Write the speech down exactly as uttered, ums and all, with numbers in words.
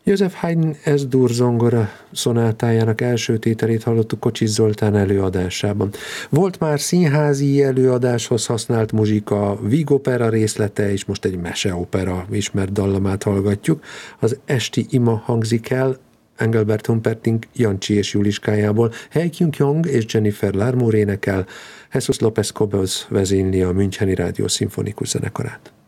József Haydn S-dur zongora szonátájának első tételét hallottuk Kocsis Zoltán előadásában. Volt már színházi előadáshoz használt muzsika, vígopera részlete, és most egy meseopera ismert dallamát hallgatjuk. Az Esti ima hangzik el Engelbert Humperdinck Jancsi és Juliskájából, Hei Kyung-Jong és Jennifer Larmour énekel, Jesus López Cobos vezényli a Müncheni Rádió szimfonikus zenekarát.